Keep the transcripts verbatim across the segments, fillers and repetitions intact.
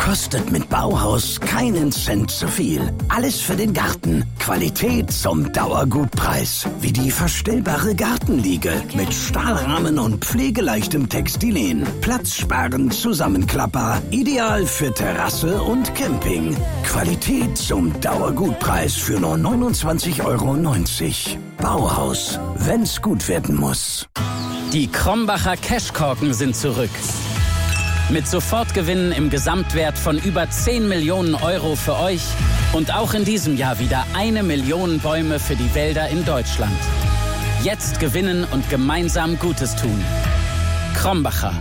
kostet mit Bauhaus keinen Cent zu viel. Alles für den Garten. Qualität zum Dauergutpreis. Wie die verstellbare Gartenliege mit Stahlrahmen und pflegeleichtem Textilen. Platzsparend zusammenklappbar. Ideal für Terrasse und Camping. Qualität zum Dauergutpreis für nur neunundzwanzig Euro neunzig. Bauhaus, wenn's gut werden muss. Die Krombacher Cashkorken sind zurück. Mit Sofortgewinnen im Gesamtwert von über zehn Millionen Euro für euch und auch in diesem Jahr wieder eine Million Bäume für die Wälder in Deutschland. Jetzt gewinnen und gemeinsam Gutes tun. Krombacher.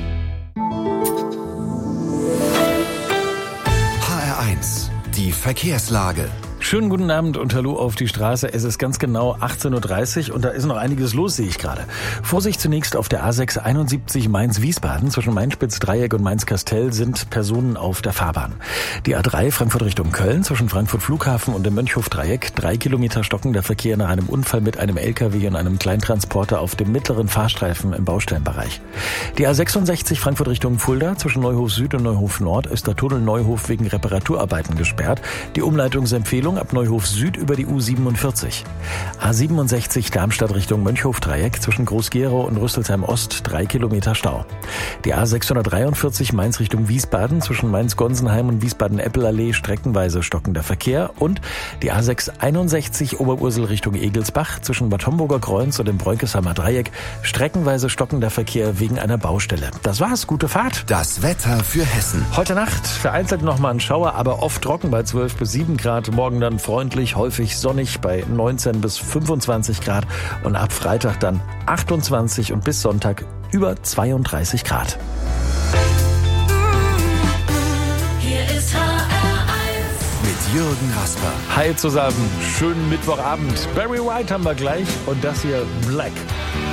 H R eins, die Verkehrslage. Schönen guten Abend und hallo auf die Straße. Es ist ganz genau achtzehn Uhr dreißig und da ist noch einiges los, sehe ich gerade. Vorsicht zunächst auf der A sechs einundsiebzig Mainz-Wiesbaden. Zwischen Mainz-Spitz-Dreieck und Mainz-Kastell sind Personen auf der Fahrbahn. Die A drei Frankfurt Richtung Köln zwischen Frankfurt Flughafen und dem Mönchhof-Dreieck. Drei Kilometer stockender Verkehr nach einem Unfall mit einem L K W und einem Kleintransporter auf dem mittleren Fahrstreifen im Baustellenbereich. Die A sechsundsechzig Frankfurt Richtung Fulda zwischen Neuhof Süd und Neuhof Nord ist der Tunnel Neuhof wegen Reparaturarbeiten gesperrt. Die Umleitungsempfehlung ab Neuhof Süd über die U siebenundvierzig. A siebenundsechzig Darmstadt Richtung Mönchhof-Dreieck zwischen Groß-Gerau und Rüsselsheim Ost drei Kilometer Stau. Die A sechshundertdreiundvierzig Mainz Richtung Wiesbaden zwischen Mainz-Gonsenheim und Wiesbaden-Eppelallee streckenweise stockender Verkehr und die A sechshunderteinundsechzig Oberursel Richtung Egelsbach zwischen Bad Homburger Kreuz und dem Bräunkesheimer Dreieck streckenweise stockender Verkehr wegen einer Baustelle. Das war's, gute Fahrt. Das Wetter für Hessen. Heute Nacht vereinzelt nochmal ein Schauer, aber oft trocken bei zwölf bis sieben Grad. Morgen dann freundlich, häufig sonnig bei neunzehn bis fünfundzwanzig Grad und ab Freitag dann achtundzwanzig und bis Sonntag über zweiunddreißig Grad. Hier ist H R eins Mit Jürgen Rasper. Hi zusammen, schönen Mittwochabend. Barry White haben wir gleich und das hier Black.